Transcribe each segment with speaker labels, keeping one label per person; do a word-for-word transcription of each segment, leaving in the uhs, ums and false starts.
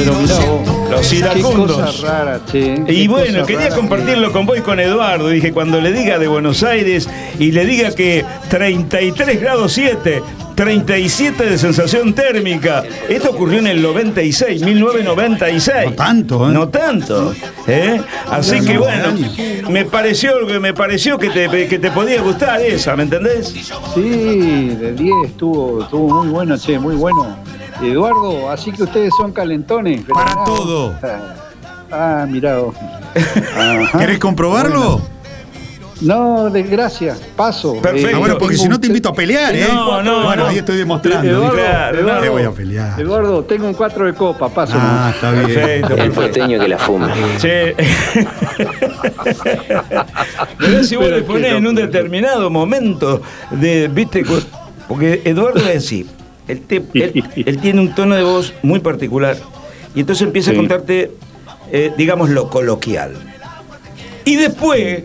Speaker 1: Pero mirá vos,
Speaker 2: los
Speaker 1: qué
Speaker 2: iracundos.
Speaker 1: cosa rara, che.
Speaker 2: Y
Speaker 1: Qué
Speaker 2: bueno,
Speaker 1: cosa
Speaker 2: quería
Speaker 1: rara.
Speaker 2: compartirlo con vos y con Eduardo. Dije, cuando le diga de Buenos Aires y le diga que treinta y tres grados siete, treinta y siete de sensación térmica. Esto ocurrió en el noventa y seis, mil novecientos noventa y seis.
Speaker 3: No tanto, ¿eh?
Speaker 2: No tanto, ¿eh? Así que bueno, me pareció, me pareció que te, que te podía gustar esa, ¿me entendés?
Speaker 1: Sí, de diez estuvo, estuvo muy bueno, che, muy bueno. Eduardo, así que ustedes son calentones.
Speaker 3: Para
Speaker 1: ¿verdad?
Speaker 3: todo.
Speaker 1: Ah, mirá vos. Ajá.
Speaker 3: ¿Querés comprobarlo?
Speaker 1: Bueno. No, desgracia, paso.
Speaker 2: Perfecto.
Speaker 3: Ah, bueno, porque
Speaker 1: tengo
Speaker 3: si no
Speaker 1: un-
Speaker 3: te invito a pelear, ¿eh?
Speaker 2: No, no,
Speaker 3: Bueno,
Speaker 2: no.
Speaker 3: ahí estoy demostrando.
Speaker 1: Eduardo,
Speaker 2: Claro,
Speaker 1: Eduardo,
Speaker 3: no te voy a pelear.
Speaker 1: Eduardo, tengo un cuatro de copa, paso.
Speaker 3: Ah, está bien.
Speaker 2: Perfecto,
Speaker 4: El
Speaker 2: perfecto.
Speaker 4: porteño que la fuma.
Speaker 2: Che. Mirá si vos
Speaker 1: Pero
Speaker 2: le ponés
Speaker 1: qué
Speaker 2: en un
Speaker 1: loco.
Speaker 2: determinado momento de, viste, cu- porque Eduardo es así, él, te- él- él tiene un tono de voz muy particular y entonces empieza
Speaker 1: Sí.
Speaker 2: a contarte, eh, digamos, lo coloquial. Y después,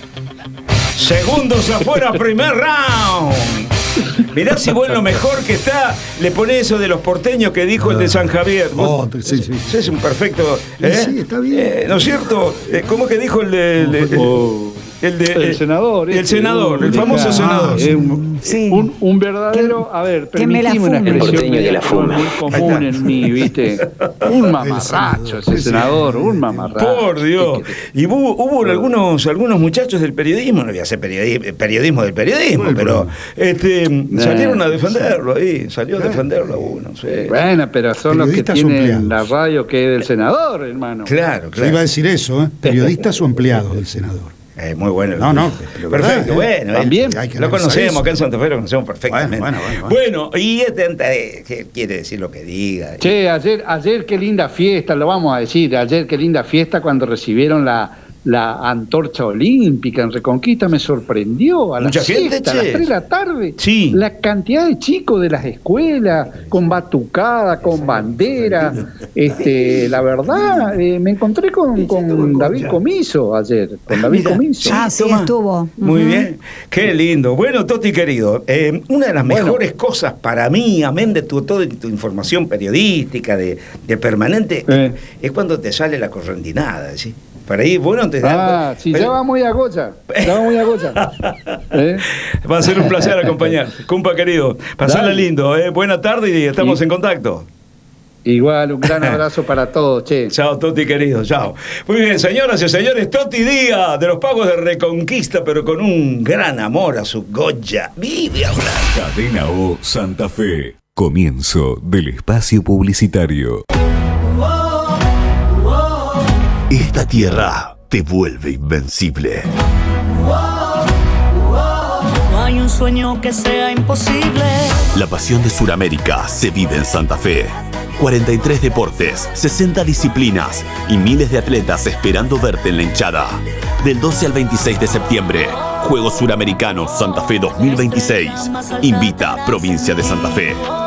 Speaker 2: segundos afuera, primer round. Mirá si vos lo mejor que está, le ponés eso de los porteños que dijo el de San Javier. Vos-
Speaker 3: Oh, sí, sí.
Speaker 2: ese es un perfecto. ¿eh?
Speaker 3: Sí, está bien.
Speaker 2: Eh, ¿No es cierto? Eh, ¿Cómo que dijo el de. El, de-
Speaker 1: Oh.
Speaker 2: el de-
Speaker 1: El senador.
Speaker 2: El
Speaker 1: este,
Speaker 2: senador, el
Speaker 1: un-
Speaker 2: famoso
Speaker 1: ah,
Speaker 2: senador.
Speaker 1: eh, un,
Speaker 5: Sí.
Speaker 1: un, un verdadero, a ver,
Speaker 5: que me la
Speaker 1: permitime una
Speaker 5: fume.
Speaker 4: El
Speaker 1: expresión
Speaker 4: porteño que la
Speaker 1: muy
Speaker 4: fuma.
Speaker 1: común en mí, ¿viste? Un mamarracho ese senador, un mamarracho.
Speaker 2: Por Dios. Y hubo, hubo algunos, algunos muchachos del periodismo, no voy a hacer periodi- periodismo del periodismo,
Speaker 3: Bueno,
Speaker 2: pero este,
Speaker 1: Nah.
Speaker 2: salieron a defenderlo ahí, salió a defenderlo a uno. Sí.
Speaker 1: Bueno, pero son los que
Speaker 3: Periodistas o
Speaker 1: tienen
Speaker 3: empleados.
Speaker 1: la radio que es del senador, hermano.
Speaker 2: Claro,
Speaker 3: Yo
Speaker 2: claro.
Speaker 3: iba a decir eso, ¿eh? Periodistas o empleados del senador.
Speaker 2: Eh, muy bueno.
Speaker 3: No, no, pero
Speaker 2: Perfecto,
Speaker 3: verdad, ¿eh?
Speaker 2: bueno.
Speaker 1: También.
Speaker 2: eh,
Speaker 3: Hay que
Speaker 2: lo
Speaker 3: analizar
Speaker 2: conocemos,
Speaker 3: eso.
Speaker 2: acá en Santa Fe lo conocemos perfectamente.
Speaker 3: Bueno, bueno, bueno,
Speaker 2: Bueno, y este eh, ¿qué quiere decir lo que diga?
Speaker 1: Che, ayer, ayer qué linda fiesta, lo vamos a decir, ayer qué linda fiesta cuando recibieron la, la antorcha olímpica en Reconquista, me sorprendió a la
Speaker 2: Mucha gente,
Speaker 1: siesta, a
Speaker 2: che.
Speaker 1: las tres de la tarde.
Speaker 2: Sí.
Speaker 1: La cantidad de chicos de las escuelas, con batucada, con bandera, este, la verdad, eh, me encontré con, con David Comiso ayer, con David
Speaker 2: Mira,
Speaker 1: Comiso.
Speaker 5: Ah, sí,
Speaker 2: toma.
Speaker 5: estuvo.
Speaker 2: Muy
Speaker 5: Ujú.
Speaker 2: bien, qué lindo. Bueno, Toti querido, eh, una de las
Speaker 1: Bueno.
Speaker 2: mejores cosas para mí, amén de tu, toda tu información periodística, de, de permanente,
Speaker 1: Eh.
Speaker 2: es cuando te sale la correntinada, ¿sí? Para ahí, bueno, te
Speaker 1: Ah, sí, ya va muy a Goya, ya va muy a Goya. ¿Eh?
Speaker 2: Va a ser un placer acompañarte. Cumpa querido, pasala
Speaker 1: Dale.
Speaker 2: lindo, ¿eh? Buena tarde y estamos
Speaker 1: Y-
Speaker 2: en contacto.
Speaker 1: Igual, un gran abrazo para todos, che.
Speaker 2: Chao, Toti querido, chao. Muy bien, señoras y señores, Toti Díaz, de los Pagos de Reconquista, pero con un gran amor a su Goya. Vive a hablar.
Speaker 6: Cadena O Santa Fe. Comienzo del espacio publicitario.
Speaker 7: Esta tierra te vuelve invencible.
Speaker 8: No hay un sueño que sea imposible.
Speaker 7: La pasión de Sudamérica se vive en Santa Fe. cuarenta y tres deportes, sesenta disciplinas y miles de atletas esperando verte en la hinchada. Del doce al veintiséis de septiembre, Juegos Suramericanos Santa Fe dos mil veintiséis. Invita Provincia de Santa Fe.